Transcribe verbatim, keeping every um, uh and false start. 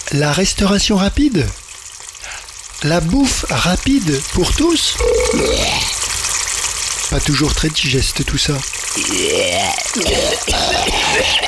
La restauration rapide? La bouffe rapide pour tous? Pas toujours très digeste tout ça.